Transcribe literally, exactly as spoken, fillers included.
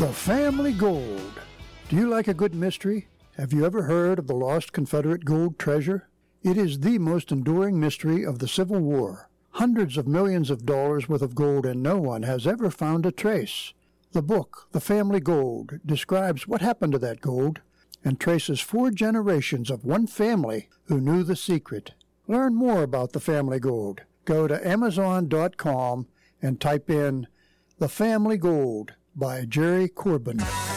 The Family Gold. Do you like a good mystery? Have you ever heard of the lost Confederate gold treasure? It is the most enduring mystery of the Civil War. Hundreds of millions of dollars worth of gold, and no one has ever found a trace. The book, The Family Gold, describes what happened to that gold and traces four generations of one family who knew the secret. Learn more about The Family Gold. Go to amazon dot com and type in The Family Gold by Jerry Corbin.